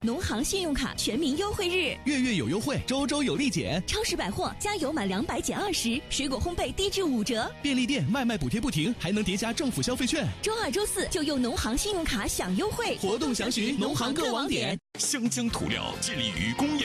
农行信用卡全民优惠日， 月月有优惠，周周有立减。 超市百货加油满200减20，水果烘焙低至5折。 便利店外卖补贴不停，还能叠加政府消费券。 周2、周4就用农行信用卡享优惠， 活动详询农行各网点。 湘江涂料致力于工业